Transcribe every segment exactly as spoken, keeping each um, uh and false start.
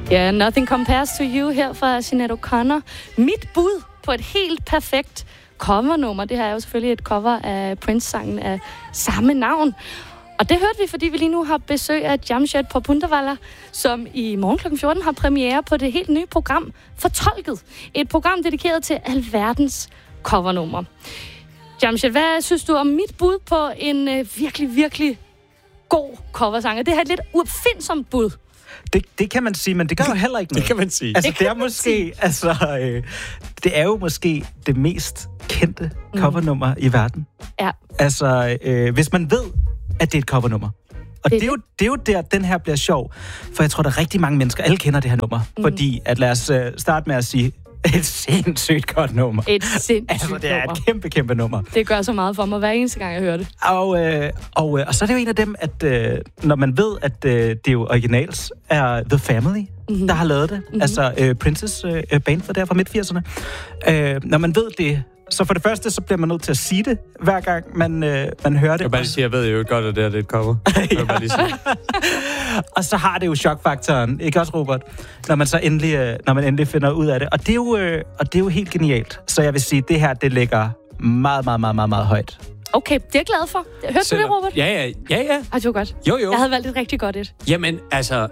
Ja, Nothing Compares to You her fra Sinéad O'Connor. Mit bud på et helt perfekt covernummer. Det her er jo selvfølgelig et cover af Prince-sangen af samme navn. Og det hørte vi, fordi vi lige nu har besøg af Jamshed Popunawala, som i morgen klokken fjorten har premiere på det helt nye program Fortolket. Et program dedikeret til alverdens covernummer. Jamshed, hvad synes du om mit bud på en øh, virkelig, virkelig god coversang? Det her er et lidt uopfindsomt bud. Det, det kan man sige, men det gør jo heller ikke noget. Det kan man sige. Altså, det, det er måske, altså, øh, det er jo måske det mest kendte covernummer mm. i verden. Ja. Altså, øh, hvis man ved, at det er et covernummer. Og det, det, er, jo, det er jo der, den her bliver sjov. For jeg tror, der er rigtig mange mennesker, alle kender det her nummer. Mm. Fordi, at lad os øh, starte med at sige, et sindssygt godt nummer. Et sindssygt altså, det er nummer. et kæmpe, kæmpe nummer. Det gør så meget for mig, hver eneste gang, jeg hører det. Og, øh, og, øh, og så er det jo en af dem, at øh, når man ved, at øh, det er jo originals, er The Family, mm-hmm. der har lavet det. Mm-hmm. Altså øh, Princes øh, band for der fra midt firserne. Øh, når man ved det, så for det første, så bliver man nødt til at sige det, hver gang man, øh, man hører det. Jeg vil bare lige sige, jeg ved jo godt, at det er et cover. Jeg vil bare lige sige. Og så har det jo chokfaktoren, ikke også, Robert? Når man så endelig, øh, når man endelig finder ud af det. Og det er jo, øh, og det er jo helt genialt. Så jeg vil sige, det her, det ligger meget, meget, meget, meget, meget højt. Okay, det er jeg glad for. Hørte Selvom, du det, Robert? Ja, ja, ja, ja. Ej, det var godt. Jo, jo. Jeg havde valgt et rigtig godt et. Jamen, altså...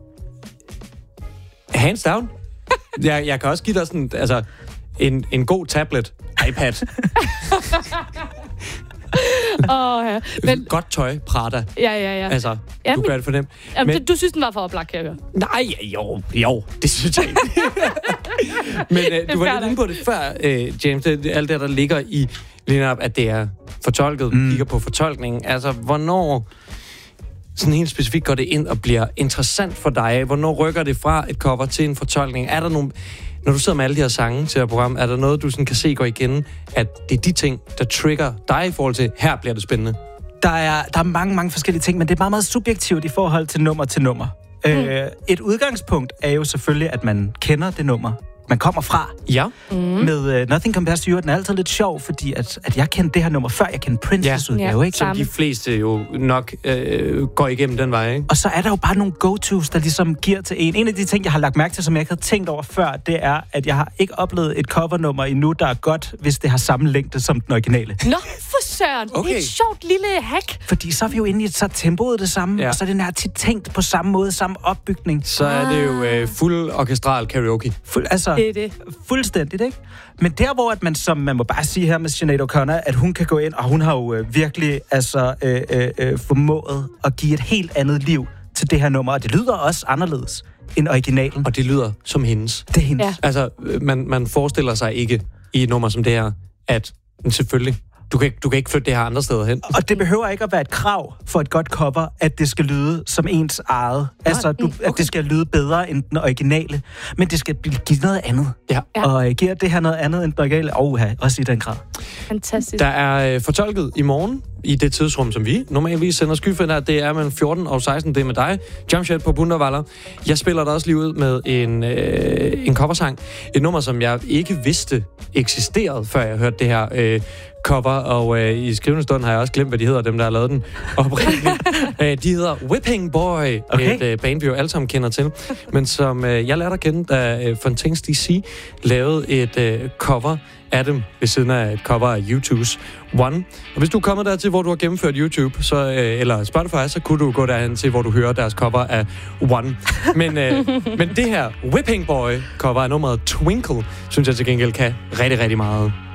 Hands down. jeg, jeg kan også give dig sådan, altså... En, en god tablet. iPad. Åh, ja. Men... Godt tøj, Prada. Ja, ja, ja. Altså, ja, du men... gør det for dem. Jamen, men... du synes, den var for oplagt, kan jeg høre? Nej, jo, jo, det synes jeg ikke. Men øh, du var lidt inde på det før, øh, James. Det, alt det, der ligger i lige op, at det er fortolket. Mm. Kigger på fortolkningen. Altså, hvornår... sådan helt specifikt går det ind og bliver interessant for dig? Hvornår rykker det fra et cover til en fortolkning? Er der nogle... Når du sidder med alle de her sange til et program, er der noget, du sådan kan se gå igen, at det er de ting, der trigger dig i forhold til, her bliver det spændende? Der er, der er mange, mange forskellige ting, men det er meget, meget subjektivt i forhold til nummer til nummer. Mm. Øh, et udgangspunkt er jo selvfølgelig, at man kender det nummer, man kommer fra. Ja. Mm. Med uh, Nothing Compares to You, den er altid lidt sjov, fordi at, at jeg kendte det her nummer før, jeg kendte Princes ja. udgave, ja, ikke? Som de fleste jo nok øh, går igennem den vej, ikke? Og så er der jo bare nogle go-tos, der ligesom giver til en. En af de ting, jeg har lagt mærke til, som jeg ikke havde tænkt over før, det er, at jeg har ikke oplevet et covernummer endnu, der er godt, hvis det har samme længde som den originale. Nå, for søren. Okay. Det er et sjovt lille hack. Fordi så er vi jo inde i, så tempoet det samme, ja. og så er det nær tit tænkt på samme måde, samme opbygning. Så er det jo øh, fuld orkestral karaoke. Fuld, altså, det er det. Fuldstændigt, ikke? Men der, hvor at man, som man må bare sige her med Sinéad O'Connor, at hun kan gå ind, og hun har jo øh, virkelig altså, øh, øh, formået at give et helt andet liv til det her nummer, og det lyder også anderledes end originalen. Og det lyder som hendes. Det er hendes. Ja. Altså, man, man forestiller sig ikke i et nummer som det her, at selvfølgelig, du kan, ikke, du kan ikke flytte det her andre steder hen. Og det behøver ikke at være et krav for et godt cover, at det skal lyde som ens eget. Nej. Altså, du, okay. at det skal lyde bedre end den originale. Men det skal give noget andet. Ja. Og uh, giver det her noget andet end den originale? Og uh, også i den grad. Fantastisk. Der er øh, fortolket i morgen, i det tidsrum, som vi normalvis sender skyfinder her. Det er mellem fjorten og seksten, det er med dig. Jamshed Popunawala. Jeg spiller der også lige ud med en, øh, en coversang. Et nummer, som jeg ikke vidste eksisterede, før jeg hørte det her øh, cover. Og øh, i skrivende stund har jeg også glemt, hvad de hedder, dem der har lavet den oprindeligt. øh, de hedder Whipping Boy, okay. Et øh, band, vi jo alle sammen kender til. Men som øh, jeg lærte at kende, da øh, Fontaines D C lavede et øh, cover af dem ved siden af et cover af U two's One. Og hvis du er kommet dertil, hvor du har gennemført YouTube, så, øh, eller Spotify, så kunne du gå derhen til, hvor du hører deres cover af One. Men, øh, men det her Whipping Boy cover af nummeret Twinkle, synes jeg til gengæld kan rigtig, rigtig meget.